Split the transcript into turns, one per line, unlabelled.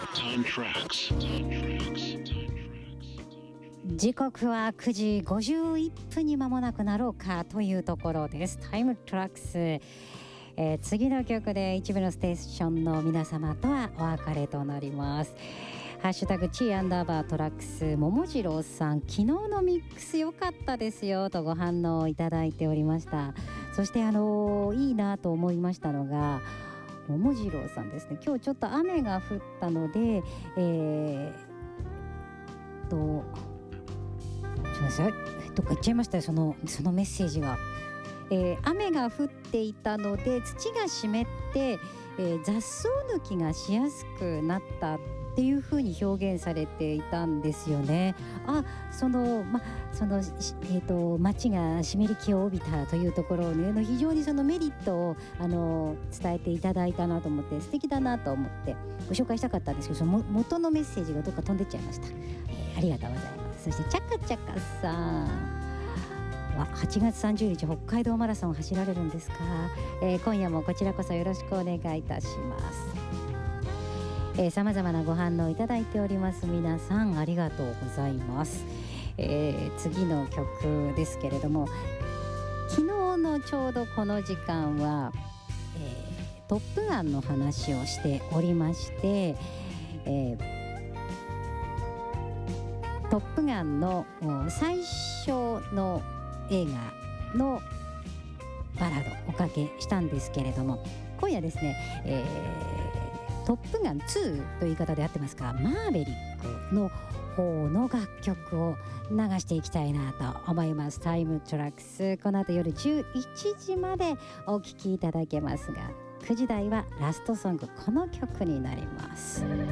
Time tracks.
時刻は9時51分に間もなくなろうかというところです。タイムトラックス、次の曲で一部のステーションの皆様とはお別れとなります。ハッシュタグチー&トラックス桃次郎さん、昨日のミックス良かったですよとご反応いただいておりました。そしていいなと思いましたのが桃次郎さんですね。今日ちょっと雨が降ったのでちょっと待ってください、どっか行っちゃいましたよ、そのメッセージが。雨が降っていたので土が湿って、雑草抜きがしやすくなったっていう風に表現されていたんですよね。町が湿り気を帯びたというところをね、非常にそのメリットを伝えていただいたなと思って、素敵だなと思ってご紹介したかったんですけど、その元のメッセージがどっか飛んでっちゃいました。ありがとうございます。そしてチャカチャカさんは8月30日北海道マラソンを走られるんですか。今夜もこちらこそよろしくお願いいたします。さまざまなご反応いただいております。皆さんありがとうございます。次の曲ですけれども、昨日のちょうどこの時間は、トップガンの話をしておりまして、トップガンの最初の映画のバラードおかけしたんですけれども、今夜ですね、トップガン2という言い方で合ってますか、マーベリックの方の楽曲を流していきたいなと思います。タイムトラックス、この後夜11時までお聴きいただけますが、9時台はラストソング、この曲になります。